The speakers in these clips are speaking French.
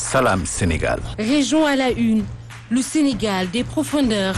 Salam Sénégal. Région à la une, le Sénégal des profondeurs.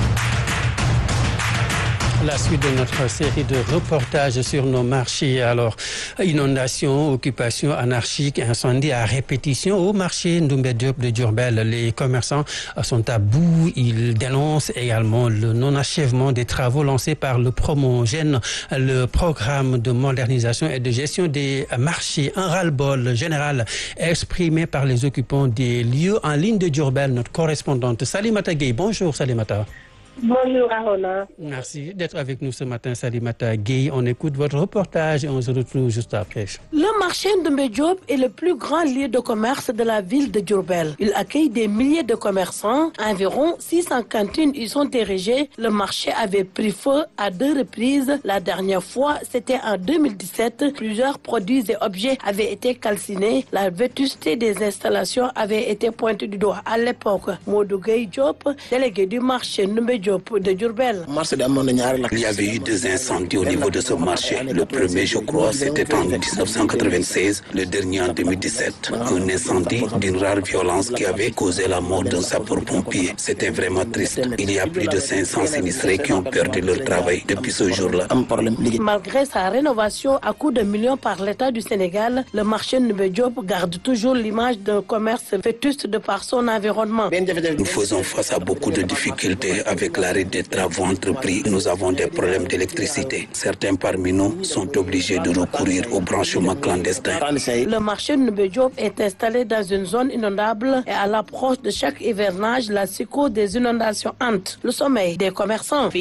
La suite de notre série de reportages sur nos marchés. Alors, inondations, occupations anarchiques, incendies à répétition au marché Ndoumbe Diop de Diourbel. Les commerçants sont à bout. Ils dénoncent également le non-achèvement des travaux lancés par le Promogène, le programme de modernisation et de gestion des marchés. Un ras-le-bol général exprimé par les occupants des lieux en ligne de Diourbel. Notre correspondante Salimata Gueye. Bonjour Salimata. Bonjour Arona. Merci d'être avec nous ce matin, Salimata Gueye. On écoute votre reportage et on se retrouve juste après. Le marché Ndoumbe Diop est le plus grand lieu de commerce de la ville de Diourbel. Il accueille des milliers de commerçants. Environ 600 cantines y sont érigées. Le marché avait pris feu à 2 reprises. La dernière fois, c'était en 2017. Plusieurs produits et objets avaient été calcinés. La vétusté des installations avait été pointée du doigt à l'époque. Modou Gueye Diop, délégué du marché Ndoumbe Diop de Diourbel. Il y avait eu 2 incendies au niveau de ce marché. Le premier, je crois, c'était en 1996, le dernier en 2017. Un incendie d'une rare violence qui avait causé la mort d'un sapeur-pompier. C'était vraiment triste. Il y a plus de 500 sinistrés qui ont perdu leur travail depuis ce jour-là. Malgré sa rénovation à coût de millions par l'État du Sénégal, le marché Ndoumbe Diop garde toujours l'image d'un commerce vétuste de par son environnement. Nous faisons face à beaucoup de difficultés avec l'arrêt des travaux entrepris. Nous avons des problèmes d'électricité. Certains parmi nous sont obligés de recourir au branchement clandestin. Le marché Ndoumbe Diop est installé dans une zone inondable et à l'approche de chaque hivernage, la psychose des inondations hante le sommeil des commerçants.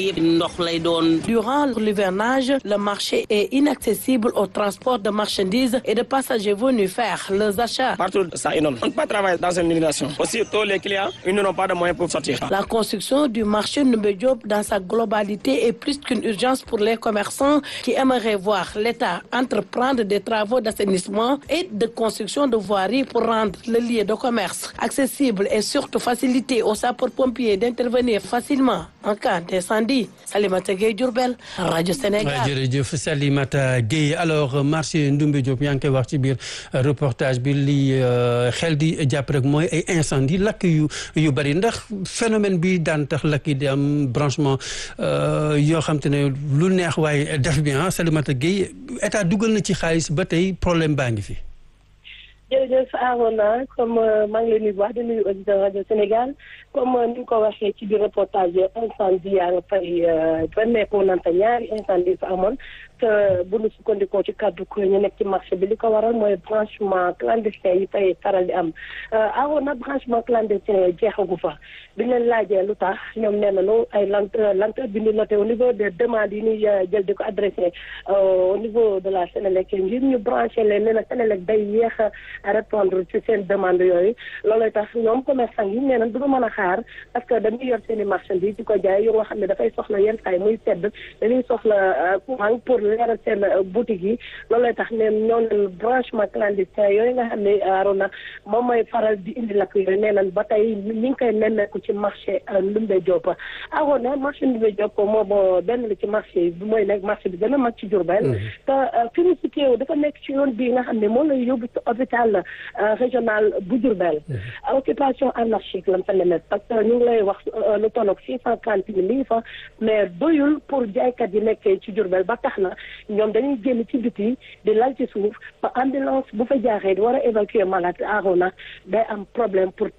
Durant l'hivernage, le marché est inaccessible au transport de marchandises et de passagers venus faire leurs achats. Partout, ça inonde. On ne peut pas travailler dans une inondation. Aussi, tous les clients, ils n'ont pas de moyens pour sortir. La construction du marché Ndoumbe Diop dans sa globalité est plus qu'une urgence pour les commerçants qui aimeraient voir l'État entreprendre des travaux d'assainissement et de construction de voiries pour rendre le lieu de commerce accessible et surtout faciliter aux sapeurs-pompiers d'intervenir facilement en cas d'incendie. Salimata Gueye Diourbel, Radio Sénégal. jërëjëf Salimata Gueye. Alors marché Ndoumbe Diop yaa ngi koy wax ci biir reportage bi li xel di jàpp rek mooy ay incendie lakk yu bari ndax phénomène bi daan tax lakk yi di am branchement yoo xam te ne lu neex waaye def bi Salimata Gueye état dugal na ci xaalis ba tey problème baa ngi fi. jërëjëf Arona comme maa ngi leen di wax di nuyu auditeur Radio Sénégal comme ni nga ko waxee ci biir reportage incendie yaa nga fay ba nekkoon nanta ñaari incendie fa amoon te bu ñu sukkandikoo ci kàddu ko ñu nekk ci marché bi li ko waral mooy branchement clandestin yi fay faral di am Arona branchement clandestin jeexagu fa bi leen laajee lu tax ñoom nee nañu ay lenteur bi ñu noté au niveau des demandes yi ñuy jël di ko adressé au niveau de la Sénélec ngir ñu branché leen nee na Sénélec day yéex a répondre ci seen demande yooyu loolooy tax ñoom commerçant yi nee nañ du mën a xaar parce que dañuy yor seen i marchandises di ko jaay yoo nga xam ne dafay soxla yenn saa yi muy sedd dañuy soxla courant pour leeral seen boutique yi loolooy tax ne ñoo ne branchement clandestin yooyu nga xam ne Arona moom mooy faral di indi lakk yooyu nee nañ ba tey ñu ngi koy nemmeeku ci marché Ndoumbe Diop. Arona marché Ndoumbe Diop moom benn la ci marché bi mooy nekk marché bi gën a mag ci Diourbel te fi mu situé dafa nekk ci yoon bii nga xam ne moo lay yóbbu ci hôpital régional bu Diourbel. Occupation anarchique lañ fa nemmeeku parce que ñu ngi lay wax lu tolloog 630 000 li fa mais doyul pour jaaykat yi nekkee ci Diourbel ba tax na ñoom dañuy génn ci biti di lal ci suuf ba ambulance bu fa jaaxee di war a évacuer malade Arona day am problème pour